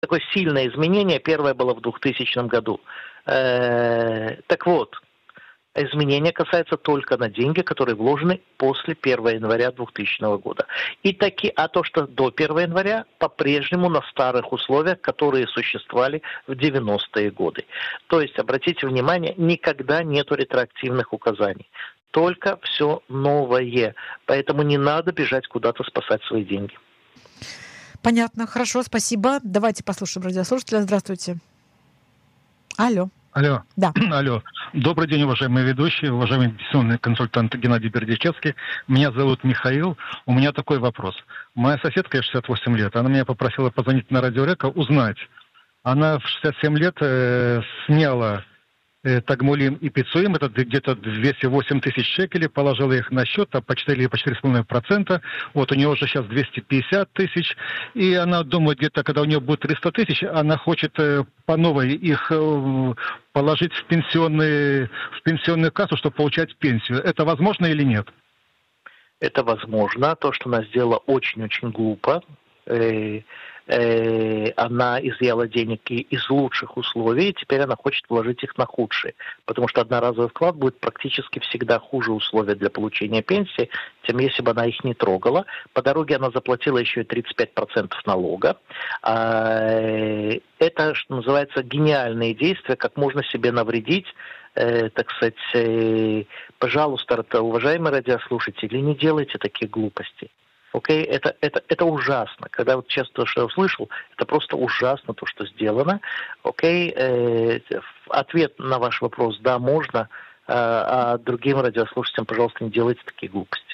такое сильное изменение. Первое было в 2000 году. Так вот, изменения касаются только на деньги, которые вложены после 1 января 2000 года. А то, что до 1 января, по-прежнему на старых условиях, которые существовали в 90-е годы. То есть, обратите внимание, никогда нету ретроактивных указаний. Только все новое. Поэтому не надо бежать куда-то спасать свои деньги. Понятно. Хорошо, спасибо. Давайте послушаем радиослушателя. Здравствуйте. Алло. Алло. Да. Алло. Добрый день, уважаемые ведущие, уважаемый инвестиционный консультант Геннадий Бердичевский. Меня зовут Михаил. У меня такой вопрос. Моя соседка, ей 68 лет, она меня попросила позвонить на Радио Река, узнать. Она в 67 лет сняла Тагмулим и Пицуим, это где-то 208 тысяч шекелей, положила их на счет, по 4 или по 4,5%. Вот у нее уже сейчас 250 тысяч. И она думает, где-то, когда у нее будет 300 тысяч, она хочет по новой их положить в пенсионную кассу, чтобы получать пенсию. Это возможно или нет? Это возможно. То, что она сделала, очень-очень глупо. Она изъяла денег из лучших условий, и теперь она хочет вложить их на худшие. Потому что одноразовый вклад будет практически всегда хуже условия для получения пенсии, чем если бы она их не трогала. По дороге она заплатила еще и 35% налога. Это, что называется, гениальные действия, как можно себе навредить. Так сказать, пожалуйста, уважаемые радиослушатели, не делайте таких глупостей. Окей, это ужасно. Когда вот сейчас то, что я услышал, это просто ужасно то, что сделано. Окей, ответ на ваш вопрос, да, можно, а другим радиослушателям, пожалуйста, не делайте такие глупости.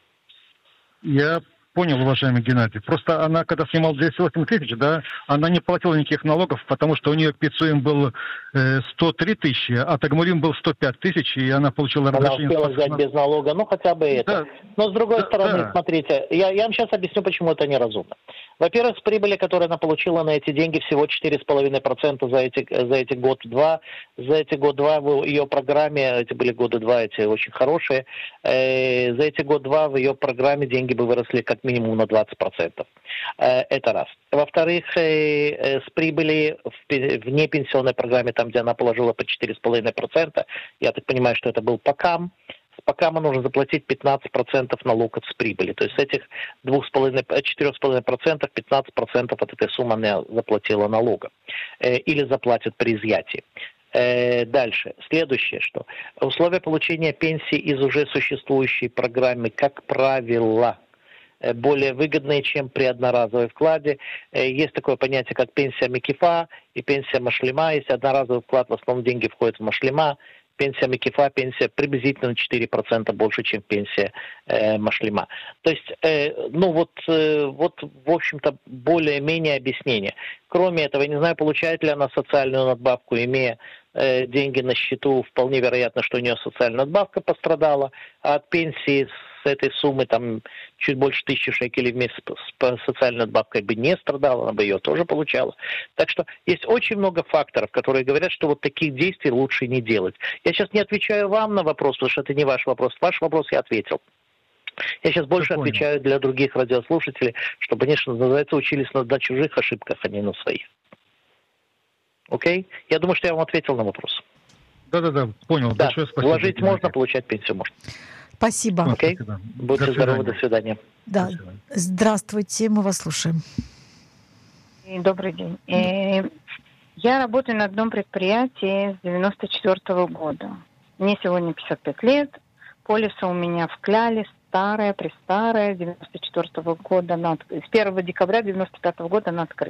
Я понял, уважаемый Геннадий. Просто она, когда снимала 208 тысяч, да, она не платила никаких налогов, потому что у нее Пицуим был 103 тысячи, а Тагмулим был 105 тысяч, и она получила разрешение. Она успела взять без налога, ну хотя бы это. Да. Но с другой стороны, смотрите, я вам сейчас объясню, почему это неразумно. Во-первых, с прибыли, которую она получила на эти деньги, всего 4,5% за эти год-два. За эти год-два в ее программе, эти были годы два, эти очень хорошие, за эти год-два в ее программе деньги бы выросли как минимум на 20%. Это раз. Во-вторых, с прибыли в непенсионной программе, там, где она положила по 4,5%, я так понимаю, что это был ПАКАМ, с ПАКАМа нужно заплатить 15% налог с прибыли. То есть с этих 4,5%, 15% от этой суммы она заплатила налога. Или заплатит при изъятии. Дальше. Следующее, что условия получения пенсии из уже существующей программы, как правило, более выгодные, чем при одноразовом вкладе. Есть такое понятие, как пенсия Мекифа и пенсия Машлима. Если одноразовый вклад, в основном деньги входят в Машлима. Пенсия Мекифа, пенсия приблизительно 4% больше, чем пенсия Машлима. То есть, вот, в общем-то, более-менее объяснение. Кроме этого, я не знаю, получает ли она социальную надбавку, имея деньги на счету, вполне вероятно, что у нее социальная надбавка пострадала, а от пенсии с этой суммы там чуть больше 1000 шекелей в месяц с социальной надбавкой бы не страдала, она бы ее тоже получала. Так что есть очень много факторов, которые говорят, что вот таких действий лучше не делать. Я сейчас не отвечаю вам на вопрос, потому что это не ваш вопрос. Ваш вопрос я ответил. Я сейчас больше отвечаю для других радиослушателей, чтобы они, что называется, учились на чужих ошибках, а не на своих. Окей? Я думаю, что я вам ответил на вопрос. Да, понял. Да. Большое спасибо. Вложить можно, получать пенсию можно. Спасибо. Окей? Спасибо. Будьте здоровы, до свидания. Да. Здравствуйте, мы вас слушаем. Добрый день. Я работаю на одном предприятии с 94 года. Мне сегодня 55 лет. Полисы у меня вкляли, старая, престарая, 94 года, с 1 декабря 95 года она открыта.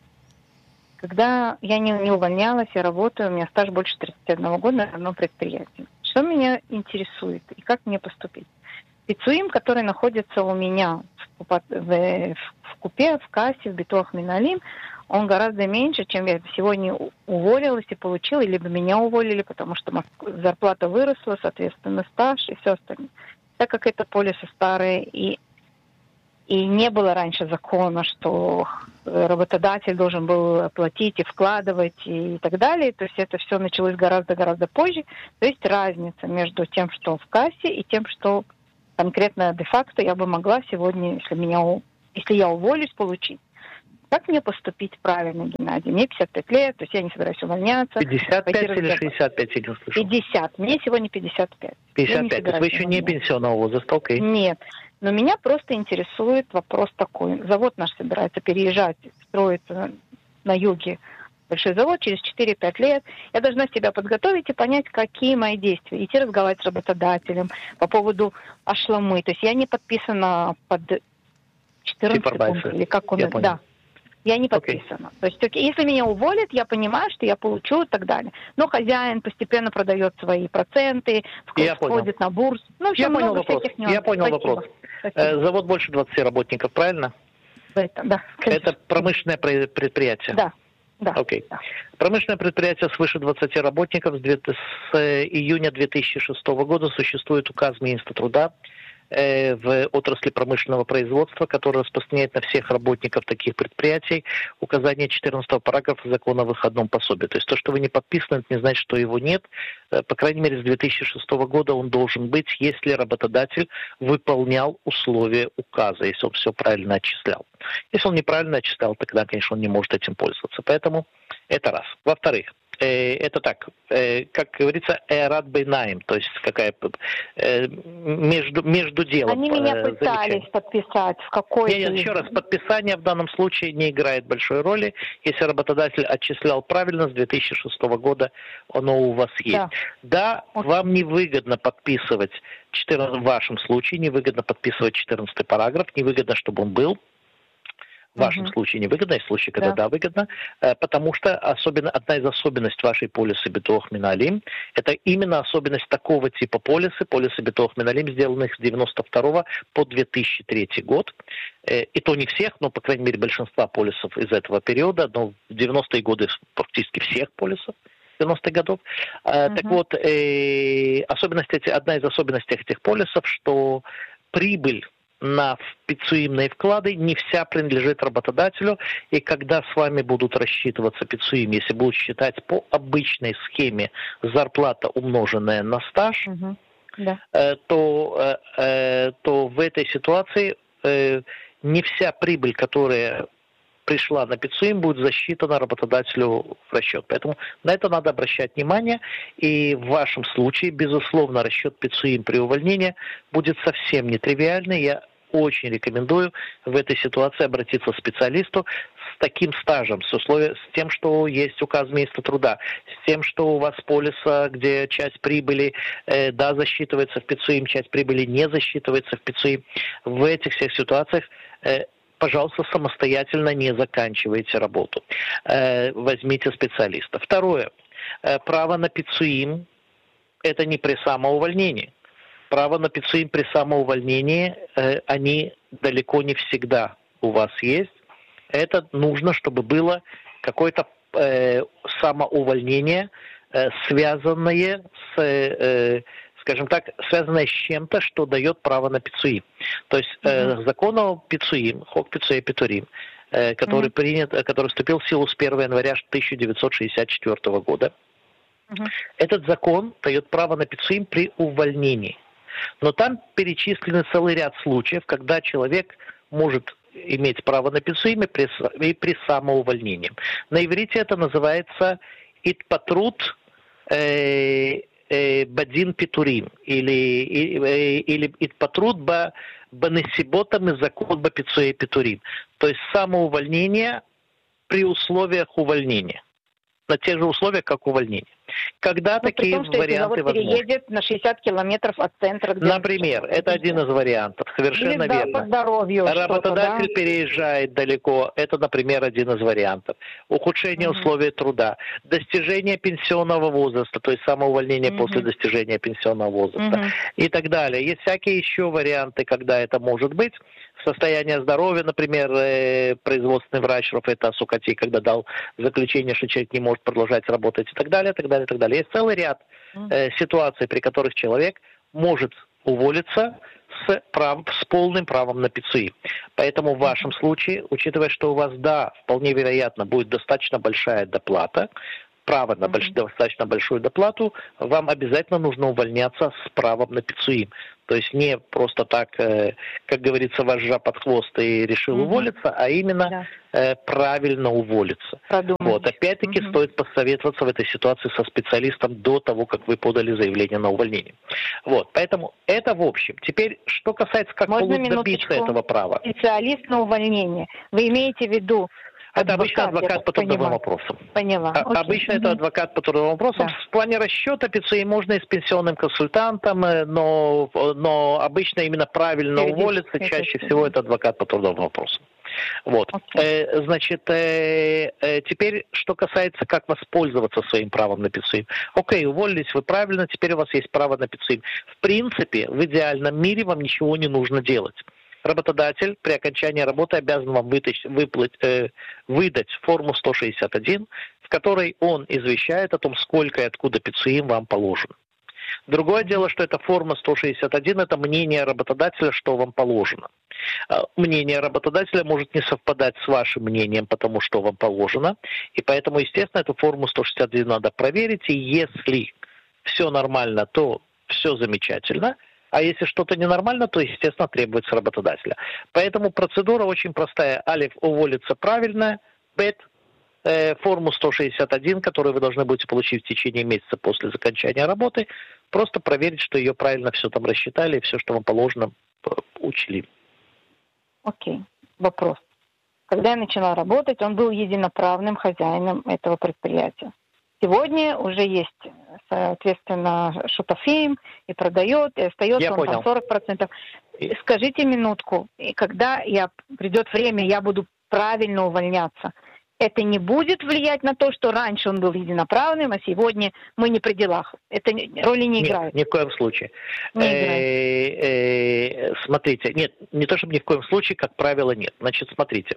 Когда я не увольнялась, я работаю, у меня стаж больше 31 года на одном предприятии. Что меня интересует и как мне поступить? Пицуим, который находится у меня в купе, в кассе, в Битуах Миналим, он гораздо меньше, чем я сегодня уволилась и получила, либо меня уволили, потому что зарплата выросла, соответственно, стаж и все остальное. Так как это полисы старые и не было раньше закона, что работодатель должен был платить и вкладывать и так далее. То есть это все началось гораздо-гораздо позже. То есть разница между тем, что в кассе, и тем, что конкретно де-факто я бы могла сегодня, если я уволюсь, получить. Как мне поступить правильно, Геннадий? Мне 55 лет, то есть я не собираюсь увольняться. 55 или 65, я не услышал? 50. Мне сегодня 55. 55. То есть вы еще не пенсионного возраста, окей. Нет. Но меня просто интересует вопрос такой. Завод наш собирается переезжать, строиться на юге. Большой завод через 4-5 лет. Я должна себя подготовить и понять, какие мои действия. Идти разговаривать с работодателем по поводу ашламы. То есть я не подписана под 14 пункт, или как он... Да. Я не подписана. То есть, если меня уволят, я понимаю, что я получу и так далее. Но хозяин постепенно продает свои проценты, входит на бурсу. Ну, в общем, много всяких нюансов. Я понял вопрос. Спасибо. Завод больше 20 работников, правильно? Да. Это промышленное предприятие? Да. Окей. Да. Промышленное предприятие свыше 20 работников с июня 2006 года существует указ Министра труда в отрасли промышленного производства, который распространяет на всех работников таких предприятий указание 14 параграфа закона о выходном пособии. То есть то, что вы не подписаны, это не значит, что его нет. По крайней мере, с 2006 года он должен быть, если работодатель выполнял условия указа, если он все правильно отчислял. Если он неправильно отчислял, тогда, конечно, он не может этим пользоваться. Поэтому это раз. Во-вторых, это так, как говорится, эрат бейнаим, то есть какая между делом. Они меня пытались подписать в какой-то... Нет, еще раз, подписание в данном случае не играет большой роли. Если работодатель отчислял правильно, с 2006 года оно у вас есть. Да, вам невыгодно подписывать, в вашем случае невыгодно подписывать 14 параграф, невыгодно, чтобы он был. В вашем случае невыгодно, есть случаи, когда выгодно, потому что одна из особенностей вашей полиса Битуах Миналим, это именно особенность такого типа полиса Битуах Миналим, сделанных с 92 по 2003 год. И то не всех, но, по крайней мере, большинства полисов из этого периода, но в 90-е годы практически всех полисов 90-х годов. Так вот, одна из особенностей этих полисов, что прибыль на пицуимные вклады не вся принадлежит работодателю, и когда с вами будут рассчитываться пицуим, если будут считать по обычной схеме зарплата, умноженная на стаж, то в этой ситуации не вся прибыль, которая пришла на пицуим, будет засчитана работодателю в расчет. Поэтому на это надо обращать внимание. И в вашем случае, безусловно, расчет пицуим при увольнении будет совсем нетривиальный. Я очень рекомендую в этой ситуации обратиться к специалисту с таким стажем, с тем, что есть указ министра труда, с тем, что у вас полиса, где часть прибыли засчитывается в пицуим, часть прибыли не засчитывается в пицуим. В этих всех ситуациях пожалуйста, самостоятельно не заканчивайте работу. Возьмите специалиста. Второе. Право на пицуим – это не при самоувольнении. Право на пицуим при самоувольнении, они далеко не всегда у вас есть. Это нужно, чтобы было какое-то самоувольнение, связанное с... скажем так, связанное с чем-то, что дает право на пицуим. То есть закон о пицуим, хок пицуя питурим, который вступил в силу с 1 января 1964 года, этот закон дает право на пицуим при увольнении. Но там перечислены целый ряд случаев, когда человек может иметь право на пицуим и при самоувольнении. На иврите это называется итпатрут бадин питурим или итпатрут банесиботам и закон ба пицуя питурим. То есть самоувольнение при условиях увольнения. На тех же условиях, как увольнение. Когда такие варианты возможны? Переедет на 60 километров от центра. Например, это один из вариантов. Совершенно верно. По здоровью работодатель переезжает далеко. Это, например, один из вариантов. Ухудшение условий труда. Достижение пенсионного возраста, то есть самоувольнение после достижения пенсионного возраста. И так далее. Есть всякие еще варианты, когда это может быть. Состояние здоровья, например, производственный врач Рафета Сукати, когда дал заключение, что человек не может продолжать работать и так далее, так далее, так далее. Есть целый ряд ситуаций, при которых человек может уволиться с полным правом на пицуим. Поэтому в вашем случае, учитывая, что у вас, вполне вероятно, будет достаточно большая доплата, право на достаточно большую доплату, вам обязательно нужно увольняться с правом на пицуим. То есть не просто так, как говорится, вожжа под хвост и решил уволиться, а именно правильно уволиться. Вот. Опять-таки стоит посоветоваться в этой ситуации со специалистом до того, как вы подали заявление на увольнение. Вот. Поэтому это в общем. Теперь, что касается, как добиться этого права. Специалист на увольнение. Вы имеете в виду... Это обычно адвокат по трудовым вопросам. Поняла. Обычно это адвокат по трудовым вопросам. Да. В плане расчета пиццуи можно и с пенсионным консультантом, но обычно именно правильно уволиться, чаще всего это адвокат по трудовым вопросам. Вот. Значит, теперь, что касается, как воспользоваться своим правом на пиццуи. Окей, уволились вы правильно, теперь у вас есть право на пиццуи. В принципе, в идеальном мире вам ничего не нужно делать. Работодатель при окончании работы обязан вам выдать форму 161, в которой он извещает о том, сколько и откуда пиццуим вам положено. Другое дело, что эта форма 161 – это мнение работодателя, что вам положено. Мнение работодателя может не совпадать с вашим мнением, потому что вам положено. И поэтому, естественно, эту форму 161 надо проверить. И если все нормально, то все замечательно. А если что-то ненормально, то, естественно, требуется работодателя. Поэтому процедура очень простая. Алиф, уволиться правильно. Бет, форму 161, которую вы должны будете получить в течение месяца после окончания работы, просто проверить, что ее правильно все там рассчитали, и все, что вам положено, учли. Окей. Вопрос. Когда я начала работать, он был единоправным хозяином этого предприятия. Сегодня уже есть, соответственно, шутафим и продает, и остается он там 40%. Скажите минутку, когда придет время, я буду правильно увольняться. Это не будет влиять на то, что раньше он был единоправным, а сегодня мы не при делах. Это роли не играет. Нет, ни в коем случае. Смотрите, нет, не то чтобы ни в коем случае, как правило, нет. Значит, смотрите.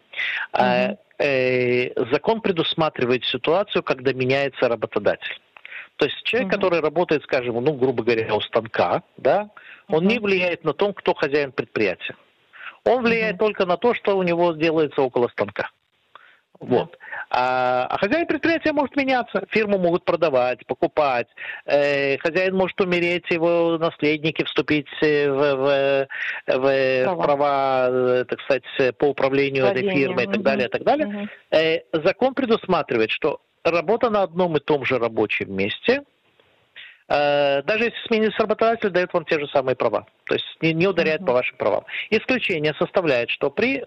Закон предусматривает ситуацию, когда меняется работодатель. То есть человек, который работает, скажем, грубо говоря, у станка, да, он не влияет на то, кто хозяин предприятия. Он влияет только на то, что у него делается около станка. Вот. А хозяин предприятия может меняться. Фирму могут продавать, покупать. Хозяин может умереть, его наследники вступить в права, так сказать, по управлению этой фирмой и так далее, и так далее. Закон предусматривает, что работа на одном и том же рабочем месте, даже если сменится работодатель, дает вам те же самые права. То есть не ударяет по вашим правам. Исключение составляет, что при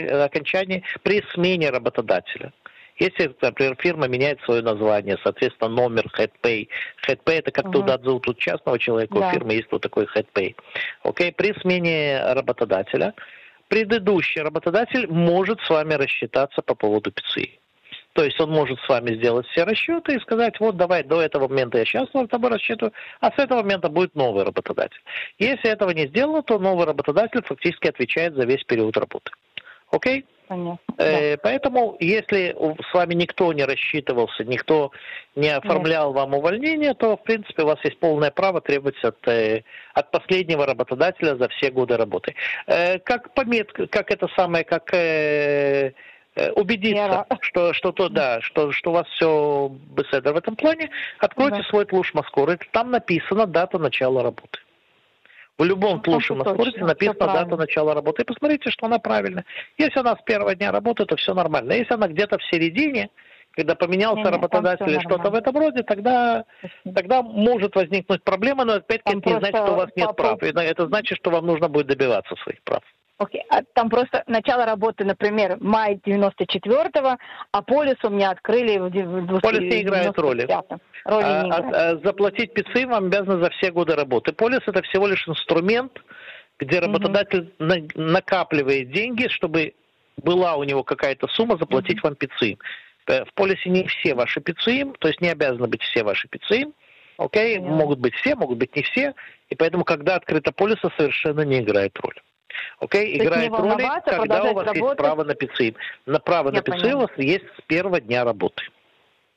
смене работодателя, если, например, фирма меняет свое название, соответственно, номер, headpay. Headpay – это как туда отзовут тут частного человека, у фирмы есть вот такой headpay. Окей? При смене работодателя, предыдущий работодатель может с вами рассчитаться по поводу пиццуи. То есть он может с вами сделать все расчеты и сказать, вот давай до этого момента я сейчас с тобой рассчитываю, а с этого момента будет новый работодатель. Если этого не сделано, то новый работодатель фактически отвечает за весь период работы. Окей? Понятно. Поэтому, если с вами никто не рассчитывался, никто не оформлял вам увольнение, то, в принципе, у вас есть полное право требовать от последнего работодателя за все годы работы. Как пометка, как это самое, как... убедиться, что у вас все беседа в этом плане, откройте свой тлуш маскоры, там написана дата начала работы. В любом тлуше маскоры написана дата начала работы, и посмотрите, что она правильная. Если она с первого дня работы, то все нормально. Если она где-то в середине, когда поменялся работодатель или что-то в этом роде, тогда может возникнуть проблема, но опять-таки это не значит, что у вас нет прав. Это значит, что вам нужно будет добиваться своих прав. Окей. Там просто начало работы, например, май 94-го, а полис у меня открыли в 95-м. Полис не играет роли. Заплатить пиццы вам обязаны за все годы работы. Полис – это всего лишь инструмент, где работодатель накапливает деньги, чтобы была у него какая-то сумма заплатить вам пиццы. В полисе не все ваши пиццы, то есть не обязаны быть все ваши пиццы. Окей? Могут быть все, могут быть не все. И поэтому, когда открыто полиса, совершенно не играет роль. Окей, играет роль, когда у вас есть право на пиццы. На право на пиццы у вас есть с первого дня работы.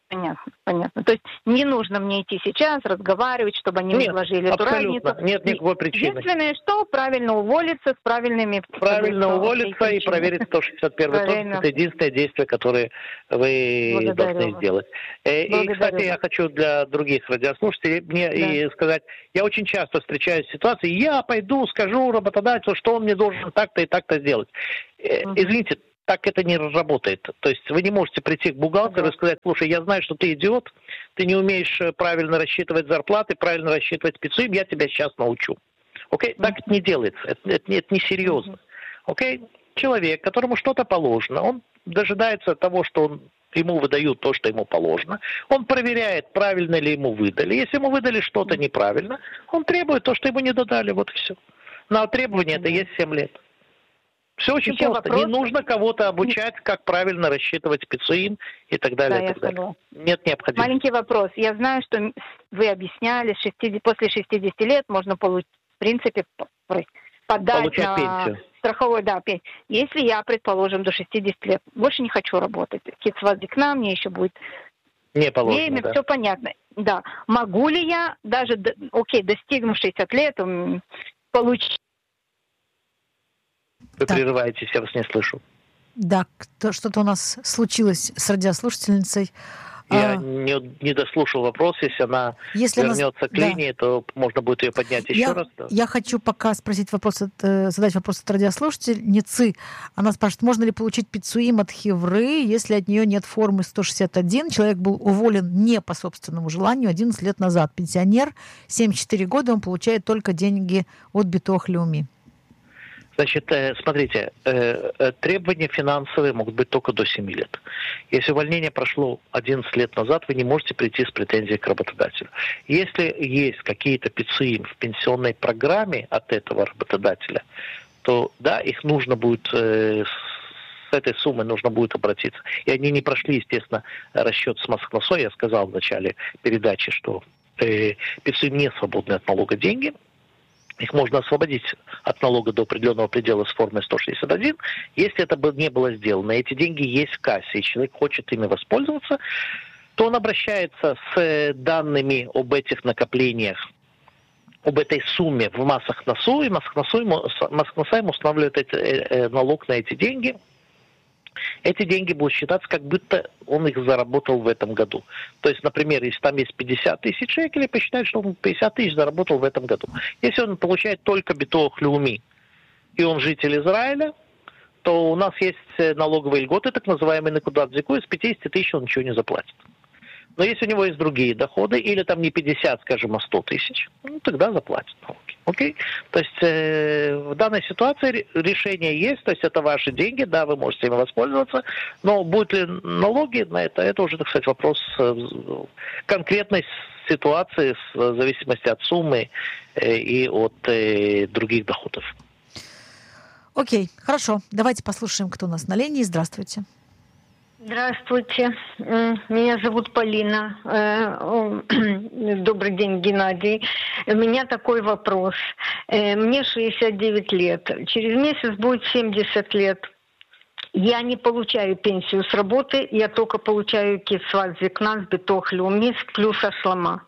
Понятно, понятно. То есть не нужно мне идти сейчас, разговаривать, чтобы они мне вложили эту разницу. Нет никакой причины. Единственное, что правильно уволиться с правильными... Правильно уволиться и проверить 161 топс. Это единственное действие, которое вы должны сделать. И, кстати, я хочу для других радиослушателей и сказать, я очень часто встречаюсь с ситуацией, я пойду, скажу работодателю, что он мне должен так-то и так-то сделать. Извините, так это не работает. То есть вы не можете прийти к бухгалтеру и сказать, слушай, я знаю, что ты идиот, ты не умеешь правильно рассчитывать зарплаты, правильно рассчитывать пиццу, я тебя сейчас научу. Окей? Так это не делается. Это не серьезно. Окей? Человек, которому что-то положено, он дожидается того, что ему выдают то, что ему положено. Он проверяет, правильно ли ему выдали. Если ему выдали что-то неправильно, он требует то, что ему не додали. Вот и все. На требование это есть 7 лет. Все очень просто. Не нужно кого-то обучать, как правильно рассчитывать пиццуин и так далее. Да, и так далее. Нет необходимости. Маленький вопрос. Я знаю, что вы объясняли, после 60 лет можно получить, в принципе, подать получать на пенсию. Страховой, пенсию. Если я, предположим, до 60 лет больше не хочу работать, кицват-зикна, мне еще будет не положено, время, да. все понятно. Да. Могу ли я, даже, достигнув 60 лет, получить... Вы прерываетесь, я вас не слышу. Да, что-то у нас случилось с радиослушательницей. Я не дослушал вопрос. Если она вернется к линии, то можно будет ее поднять еще раз. Да. Я хочу пока задать вопрос от радиослушательницы. Она спрашивает, можно ли получить пиццуим от Хевры, если от нее нет формы 161. Человек был уволен не по собственному желанию 11 лет назад. Пенсионер, 74 года, он получает только деньги от Битох Леуми. Значит, смотрите, требования финансовые могут быть только до 7 лет. Если увольнение прошло 11 лет назад, вы не можете прийти с претензией к работодателю. Если есть какие-то пиццуим в пенсионной программе от этого работодателя, то да, их нужно будет, с этой суммой нужно будет обратиться. И они не прошли, естественно, расчет с Москвой. Я сказал в начале передачи, что пиццуим не свободны от налога деньги. Их можно освободить от налога до определенного предела с формой 161. Если это не было сделано, эти деньги есть в кассе, и человек хочет ими воспользоваться, то он обращается с данными об этих накоплениях, об этой сумме в массах НАСУ, и Массахнасу ему устанавливает налог на эти деньги. Эти деньги будут считаться, как будто он их заработал в этом году. То есть, например, если там есть 50 тысяч шекелей, посчитать, что он 50 тысяч заработал в этом году. Если он получает только битох леуми, и он житель Израиля, то у нас есть налоговые льготы, так называемые накудат зику, из 50 тысяч он ничего не заплатит. Но если у него есть другие доходы, или там не 50, скажем, а 100 тысяч, тогда заплатит налоги. Окей? То есть в данной ситуации решение есть, то есть это ваши деньги, да, вы можете ими воспользоваться, но будут ли налоги на это уже, так сказать, вопрос конкретной ситуации в зависимости от суммы и от других доходов. Окей, хорошо. Давайте послушаем, кто у нас на линии. Здравствуйте. Здравствуйте, меня зовут Полина. Добрый день, Геннадий. У меня такой вопрос. Мне 69 лет. Через месяц будет 70 лет. Я не получаю пенсию с работы, я только получаю кицват зикна с битох леуми плюс ашлама.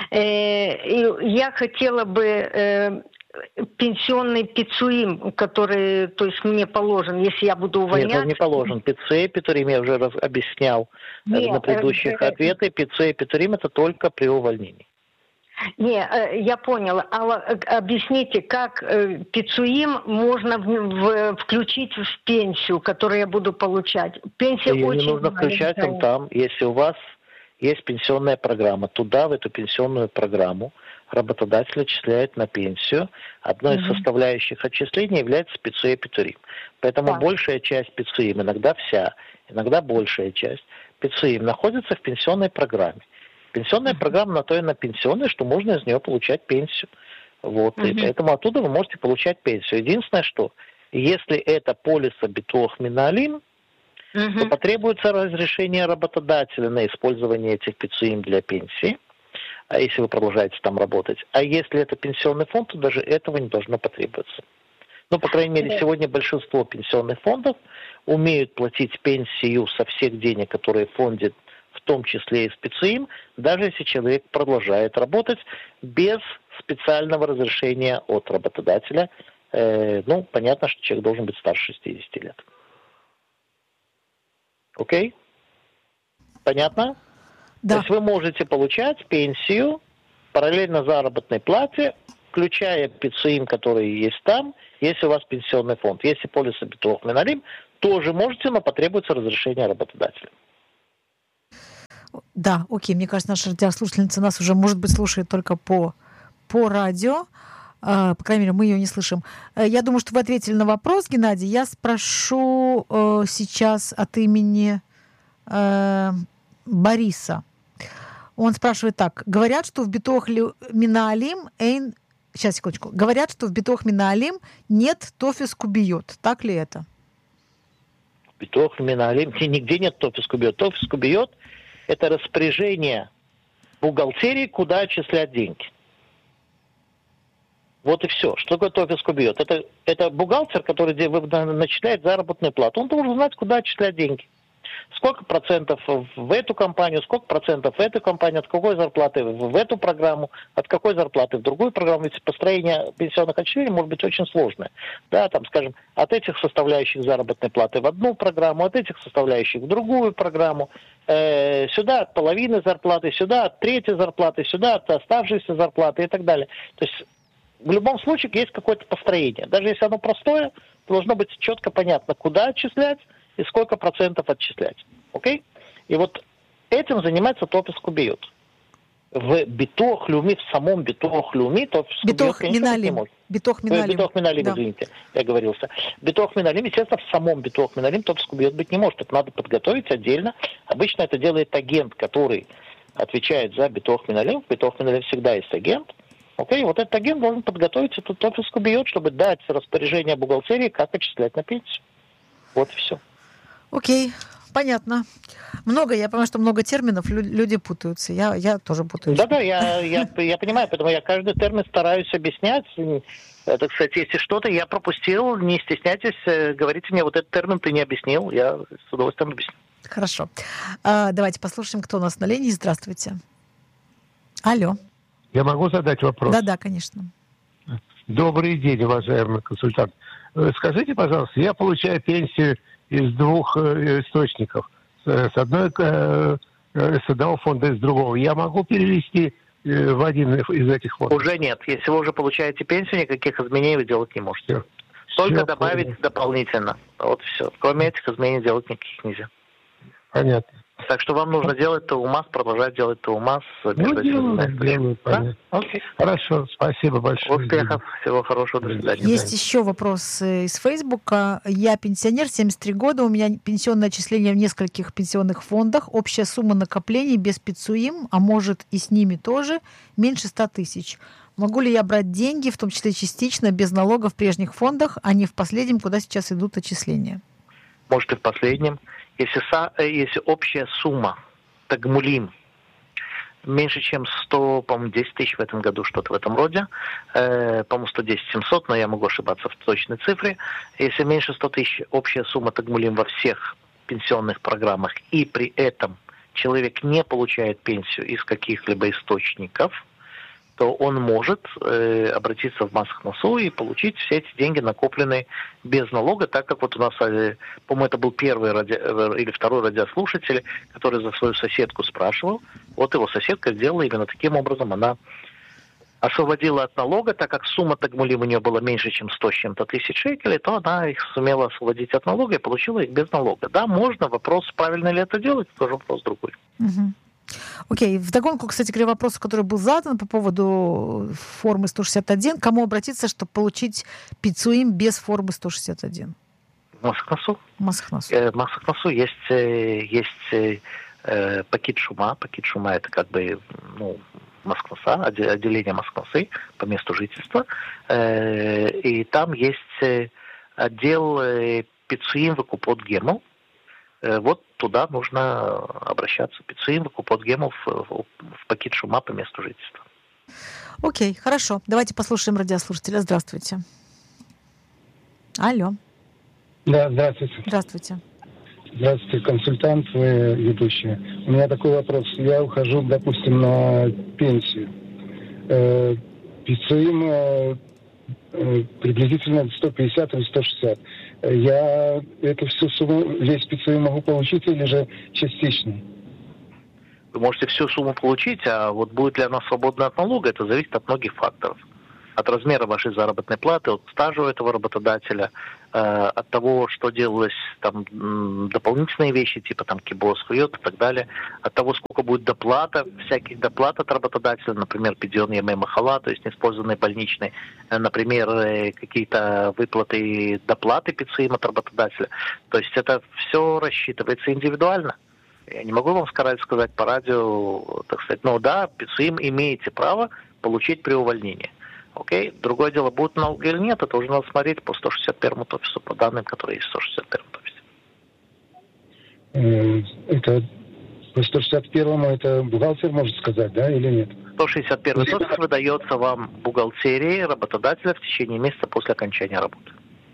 Я хотела бы пенсионный пиццуим, который, то есть мне положен, если я буду увольняться. Нет, он не положен. Пиццей, петурим, я уже объяснял на предыдущих ответах. Пиццей, петурим это только при увольнении. Не, я поняла. А объясните, как пиццуим можно включить в пенсию, которую я буду получать? Пенсия ее очень не нужно включать там, если у вас есть пенсионная программа. Туда, в эту пенсионную программу, работодатель отчисляет на пенсию. Одной из составляющих отчисления является пиццуя петурим. Поэтому большая часть пиццуим, иногда вся, иногда большая часть пиццуим находится в пенсионной программе. Пенсионная программа на то и на пенсионной, что можно из нее получать пенсию. Вот. И поэтому оттуда вы можете получать пенсию. Единственное, что если это полиса битох миналим, то потребуется разрешение работодателя на использование этих пиццуим для пенсии. А если вы продолжаете там работать. А если это пенсионный фонд, то даже этого не должно потребоваться. Ну, по крайней мере, сегодня большинство пенсионных фондов умеют платить пенсию со всех денег, которые в в том числе и с ПИЦУИМ, даже если человек продолжает работать без специального разрешения от работодателя. Понятно, что человек должен быть старше 60 лет. Окей? Понятно? Да. То есть вы можете получать пенсию параллельно заработной плате, включая ПИЦУИМ, который есть там, если у вас пенсионный фонд. Если полис Битуах Миналим, тоже можете, но потребуется разрешение работодателя. Да, окей. Мне кажется, наша радиослушательница нас уже, может быть, слушает только по радио. По крайней мере, мы ее не слышим. Я думаю, что вы ответили на вопрос, Геннадий. Я спрошу сейчас от имени Бориса. Он спрашивает так. Говорят, что в Битуах Миналим Сейчас, секундочку. Говорят, что в Битуах Миналим нет тофис кубиот. Так ли это? Битуах Миналим, нигде нет тофис кубиот. Тофис кубиот – это распоряжение бухгалтерии, куда отчислять деньги. Вот и все. Что такое тофис кубиот? Это бухгалтер, который начисляет заработную плату. Он должен знать, куда отчислять деньги. Сколько процентов в эту компанию, сколько процентов в эту компанию, от какой зарплаты в эту программу, от какой зарплаты в другую программу. Ведь построение пенсионных отчислений может быть очень сложное. Да, там, скажем, от этих составляющих заработной платы в одну программу, от этих составляющих в другую программу, сюда от половины зарплаты, сюда от трети зарплаты, сюда от оставшейся зарплаты и так далее. То есть в любом случае есть какое-то построение. Даже если оно простое, должно быть четко понятно, куда отчислять и сколько процентов отчислять. Окей? И вот этим занимается тофис кубиот. В Битуах Леуми, в самом Битуах Леуми, тофис кубиот, конечно, не может. Битуах Миналим, да. Извините, я оговорился. Битуах Миналим, естественно, в самом Битуах Миналим тофис кубиот быть не может. Это надо подготовить отдельно. Обычно это делает агент, который отвечает за Битуах Миналим. В Битуах Миналим всегда есть агент. Окей, вот этот агент должен подготовить этот тофис кубиот, чтобы дать распоряжение бухгалтерии, как отчислять на пенсию. Вот и все. Окей, понятно. Я понимаю, что много терминов, люди путаются. Я тоже путаюсь. Да, я понимаю, поэтому я каждый термин стараюсь объяснять. Это, кстати, если что-то я пропустил, не стесняйтесь, говорите мне, вот этот термин ты не объяснил, я с удовольствием объясню. Хорошо. Давайте послушаем, кто у нас на линии. Здравствуйте. Алло. Я могу задать вопрос? Да, конечно. Добрый день, уважаемый консультант. Скажите, пожалуйста, я получаю пенсию из двух источников. С одного фонда и с другого. Я могу перевести в один из этих фондов? Уже нет. Если вы уже получаете пенсию, никаких изменений вы делать не можете. Только добавить дополнительно. Вот все. Кроме этих изменений делать никаких нельзя. Понятно. Так что вам нужно делать ТУМАС, продолжать делать ТУМАС. Делаю, понятно. Окей. Хорошо, спасибо большое. Успехов, всего хорошего, до свидания. Есть еще вопрос из Фейсбука. Я пенсионер, 73 года, у меня пенсионное отчисление в нескольких пенсионных фондах. Общая сумма накоплений без ПИЦУИМ, а может и с ними тоже, меньше 100 тысяч. Могу ли я брать деньги, в том числе частично, без налога в прежних фондах, а не в последнем, куда сейчас идут отчисления? Может и в последнем. Если общая сумма тагмулим меньше, чем 100, по-моему, 10 тысяч в этом году, что-то в этом роде, по-моему, 110 700, но я могу ошибаться в точной цифре. Если меньше 100 тысяч общая сумма тагмулим во всех пенсионных программах, и при этом человек не получает пенсию из каких-либо источников, то он может обратиться в Масхнасу и получить все эти деньги, накопленные без налога, так как вот у нас, по-моему, это был первый или второй радиослушатель, который за свою соседку спрашивал. Вот его соседка сделала именно таким образом. Она освободила от налога, так как сумма тагмулим у нее была меньше, чем 100 с чем-то тысяч шекелей, то она их сумела освободить от налога и получила их без налога. Да, можно. Вопрос, правильно ли это делать, тоже вопрос другой. Угу. Окей. Вдогонку, кстати говоря, вопрос, который был задан по поводу формы 161. Кому обратиться, чтобы получить ПИЦУИМ без формы 161? Масхнасу. Масхнасу. Есть пакет шума. Пакет шума это как бы Масхнаса, отделение Масхнасы по месту жительства. И там есть отдел ПИЦУИМ выкупот гемл. Вот туда нужно обращаться. ПИЦУИМ выкупот гемл в пакет шума по месту жительства. Окей, хорошо. Давайте послушаем радиослушателя. Здравствуйте. Алло. Да, здравствуйте. Здравствуйте. Здравствуйте, консультант, вы ведущая. У меня такой вопрос. Я ухожу, допустим, на пенсию. ПИЦУИМ приблизительно 150 или 160. Я эту всю сумму, весь ПИЦУИМ могу получить или же частичный? Вы можете всю сумму получить, а вот будет ли она свободна от налога, это зависит от многих факторов. От размера вашей заработной платы, от стажа у этого работодателя, от того, что делалось, там, дополнительные вещи, типа там КИБОС, ХУЙОТ и так далее, от того, сколько будет доплата, всяких доплат от работодателя, например, пидион ЕМ Махала, то есть неиспользованные больничные, например, какие-то выплаты, доплаты ПИЦУИМ от работодателя. То есть это все рассчитывается индивидуально. Я не могу вам сказать по радио, так сказать, ну да, ПИЦУИМ имеете право получить при увольнении. Окей? Другое дело, будет налог или нет, это уже надо смотреть по 161 офису, по данным, которые есть в 161 офисе. Это по 161 это бухгалтер может сказать, да, или нет? 161 офис выдается вам бухгалтерии работодателя в течение месяца после окончания работы.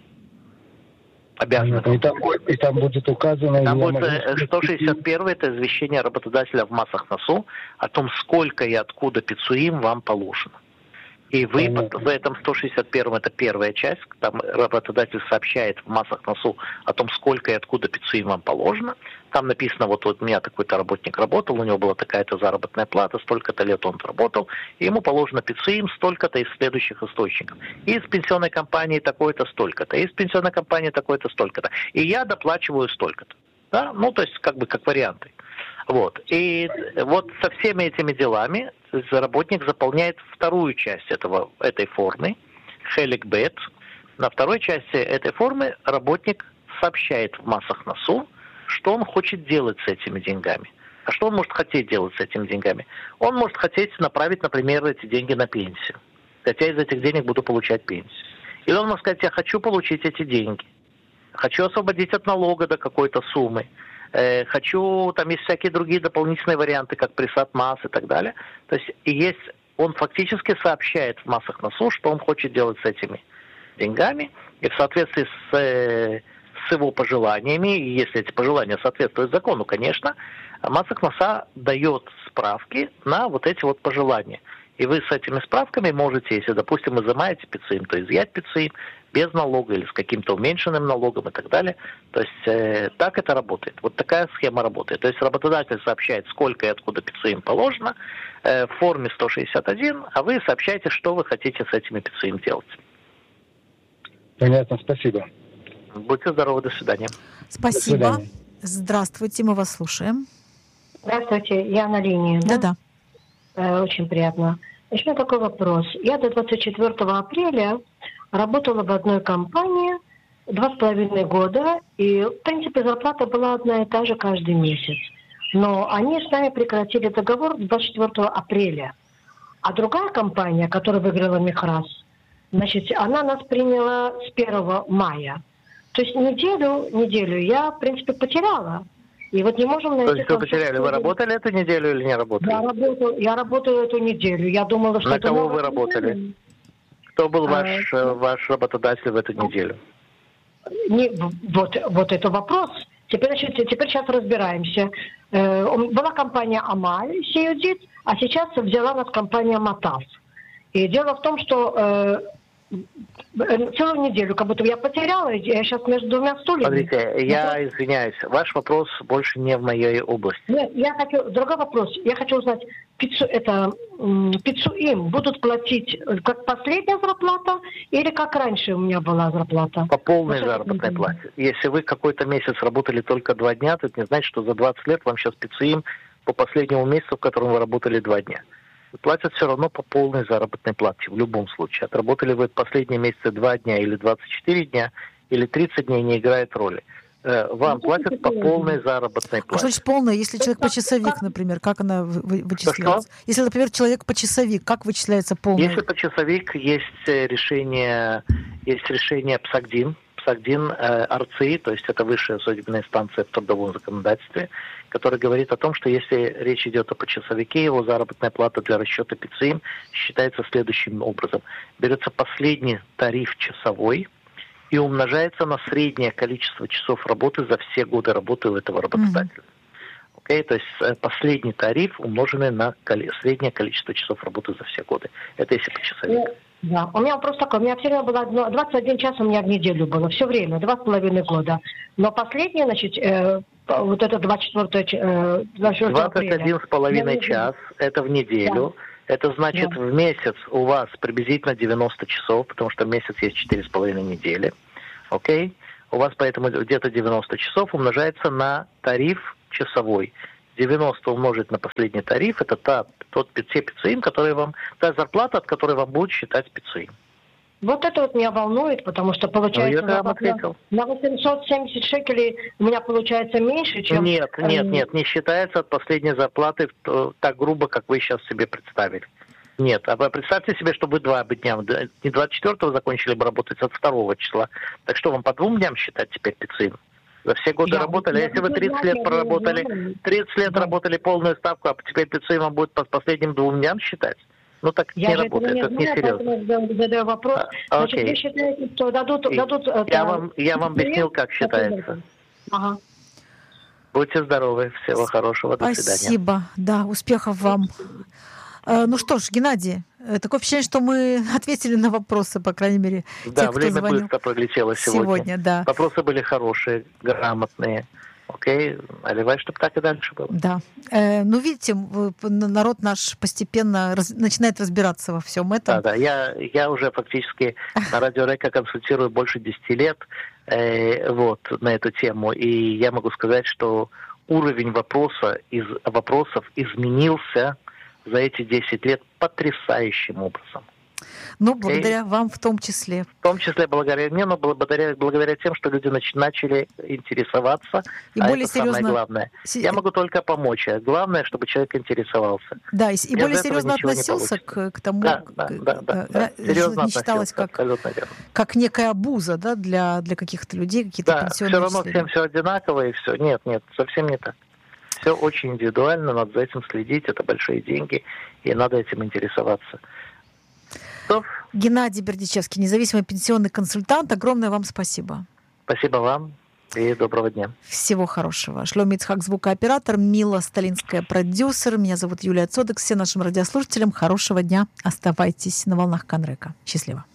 Обязаны. И там будет указано... Там будет 161 это извещение работодателя в массах НОСУ о том, сколько и откуда ПИЦУИМ вам положено. И вы в этом 161-м, это первая часть, там работодатель сообщает в массах НОСУ о том, сколько и откуда ПИЦУИМ вам положено. Там написано, вот у меня такой-то работник работал, у него была такая-то заработная плата, столько-то лет он работал, и ему положено ПИЦУИМ столько-то из следующих источников. Из пенсионной компании такой-то столько-то, из пенсионной компании такой-то столько-то. И я доплачиваю столько-то. Да? Ну, то есть, как бы, как варианты. Вот. И вот со всеми этими делами работник заполняет вторую часть этой формы, Хелик Бет. На второй части этой формы работник сообщает в массах НОСУ, что он хочет делать с этими деньгами. А что он может хотеть делать с этими деньгами? Он может хотеть направить, например, эти деньги на пенсию. Хотя из этих денег буду получать пенсию. Или он может сказать, я хочу получить эти деньги. Хочу освободить от налога до какой-то суммы. Хочу, там есть всякие другие дополнительные варианты, как присад масс и так далее. То есть он фактически сообщает в массах НОСУ, что он хочет делать с этими деньгами, и в соответствии с его пожеланиями, и если эти пожелания соответствуют закону, конечно, массах НОСА дает справки на вот эти вот пожелания. И вы с этими справками можете, если, допустим, изымаете ПИЦУИМ, то изъять ПИЦУИМ без налога или с каким-то уменьшенным налогом и так далее. То есть так это работает. Вот такая схема работает. То есть работодатель сообщает, сколько и откуда ПИЦУИМ положено в форме 161, а вы сообщаете, что вы хотите с этими ПИЦУИМ делать. Понятно, спасибо. Будьте здоровы, до свидания. Спасибо. До свидания. Здравствуйте, мы вас слушаем. Здравствуйте, я на линии. Да-да. Очень приятно. У меня такой вопрос. Я до 24 апреля работала в одной компании 2,5 года, и, в принципе, зарплата была одна и та же каждый месяц. Но они с нами прекратили договор 24 апреля. А другая компания, которая выиграла Михраз, значит, она нас приняла с 1 мая. То есть неделю я, в принципе, потеряла. И вот не можем найти... То есть вы потеряли, вы работали эту неделю или не работали? Я работала эту неделю. Я думала, что... На кого вы работали? Кто был ваш работодатель в эту неделю? Вот это вопрос. Теперь сейчас разбираемся. Была компания Амаль, Сиюдит, а сейчас взяла нас компания Матав. И дело в том, что целую неделю, как будто я потеряла, я сейчас между двумя стульями. Смотрите, я извиняюсь, ваш вопрос больше не в моей области. Нет, другой вопрос. Я хочу узнать, ПИЦУИМ будут платить как последняя зарплата или как раньше у меня была зарплата? По полной заработной плате. Если вы какой-то месяц работали только 2 дня, то это не значит, что за 20 лет вам сейчас ПИЦУИМ по последнему месяцу, в котором вы работали 2 дня. Платят все равно по полной заработной плате в любом случае. Отработали вы последние месяцы 2 дня или 24 дня, или 30 дней, не играет роли. Вам платят по полной заработной плате. А что значит полная? Если человек почасовик, например, как она вычисляется? Что? Если, например, человек почасовик, как вычисляется полная? Если почасовик, есть решение ПСАКДИН, АРЦИ, то есть это высшая судебная инстанция в трудовом законодательстве, который говорит о том, что если речь идет о почасовике, его заработная плата для расчета ПИЦУИМ считается следующим образом. Берется последний тариф часовой, и умножается на среднее количество часов работы за все годы работы у этого работодателя. Okay? То есть последний тариф, умноженный на среднее количество часов работы за все годы. Это если почасовик. Да, у меня вопрос такой. У меня все время было 21 час у меня в неделю было. Все время, 2,5 года. Но последнее, значит, вот это 24 21,5 час, это в неделю. Да. Это значит, в месяц у вас приблизительно 90 часов, потому что месяц есть 4,5 недели. Окей? У вас поэтому где-то 90 часов умножается на тариф часовой. 90 умножить на последний тариф, это те пиццуим, которые вам, та зарплата, от которой вам будут считать пиццуим. Вот это вот меня волнует, потому что получается на 870 шекелей у меня получается меньше, чем... Нет, не считается от последней зарплаты так грубо, как вы сейчас себе представили. Нет, а представьте себе, что вы 2 дня, не 24-го закончили бы работать, а 2 числа. Так что вам по 2 дням считать теперь пиццуим? За все годы работали. Если вы 30 лет проработали, 30 лет работали полную ставку, а теперь пиццуим вам будет по последним 2 дням считать? Ну так не работает, это не серьезно. Я задаю вопрос. Значит, вы считаете, что дадут... Я вам объяснил, как считается. Ага. Будьте здоровы, всего хорошего, до свидания. Спасибо, да, успехов вам. Ну что ж, Геннадий, такое впечатление, что мы ответили на вопросы, по крайней мере, да, тех, кто звонил. Да, время быстро пролетело сегодня. Да. Вопросы были хорошие, грамотные. Окей, наливай, чтобы так и дальше было. Да. Ну, видите, народ наш постепенно начинает разбираться во всем этом. Да, я уже фактически на Радио Река консультирую больше 10 лет на эту тему, и я могу сказать, что уровень вопросов изменился за эти 10 лет потрясающим образом. Ну, благодаря вам в том числе. В том числе благодаря мне, но благодаря тем, что люди начали интересоваться, и более это серьезно... самое главное. Я могу только помочь, а главное, чтобы человек интересовался. Да, и более серьезно относился к тому, серьезно не считалось как некая абуза, да, для каких-то людей, какие-то пенсионные все равно всем все одинаково, и все. Нет, совсем не так. Все очень индивидуально, надо за этим следить, это большие деньги, и надо этим интересоваться. Геннадий Бердичевский, независимый пенсионный консультант. Огромное вам спасибо. Спасибо вам и доброго дня. Всего хорошего. Шломи Ицхак, звукооператор, Мила Сталинская, продюсер. Меня зовут Юлия Цодек. Всем нашим радиослушателям хорошего дня. Оставайтесь на волнах Канрека. Счастливо.